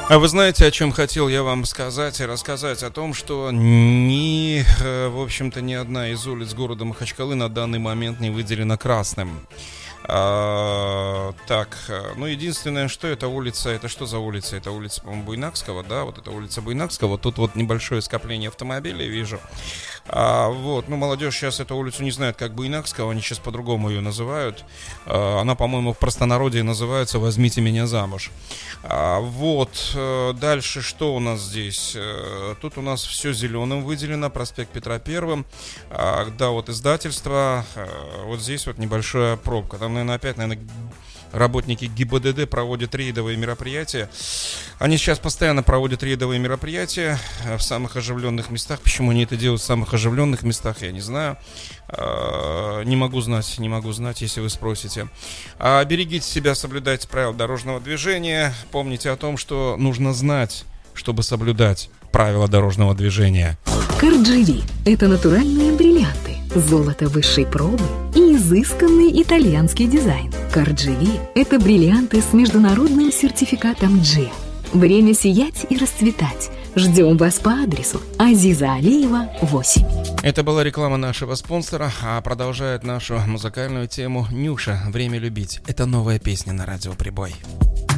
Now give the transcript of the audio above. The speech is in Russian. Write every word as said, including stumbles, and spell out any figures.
А вы знаете, о чем хотел я вам сказать и рассказать? О том, что ни, в общем-то, ни одна из улиц города Махачкалы на данный момент не выделена красным. А, так, ну единственное, что это улица, это что за улица? Это улица, по-моему, Буйнакского, да, вот это улица Буйнакского. Вот тут вот небольшое скопление автомобилей вижу. А, вот, ну молодежь сейчас эту улицу не знает как Буйнакского, они сейчас по-другому ее называют. А, она, по-моему, в простонародье называется «Возьмите меня замуж». А, вот, дальше что у нас здесь? Тут у нас все зеленым выделено, проспект Петра Первым. А, да, вот издательство, вот здесь вот небольшая пробка. Там, наверное, опять, наверное, работники ГИБДД проводят рейдовые мероприятия. Они сейчас постоянно проводят рейдовые мероприятия в самых оживленных местах. Почему они это делают в самых оживленных местах, я не знаю. Не могу знать, не могу знать, если вы спросите. Берегите себя, соблюдайте правила дорожного движения. Помните о том, что нужно знать, чтобы соблюдать правила дорожного движения. Кардживи – это натуральные бриллианты, золото высшей пробы и изысканный итальянский дизайн. Кардживи – это бриллианты с международным сертификатом джи. Время сиять и расцветать. Ждем вас по адресу Азиза Алиева, восемь. Это была реклама нашего спонсора, а продолжает нашу музыкальную тему Нюша «Время любить». Это новая песня на радио «Прибой».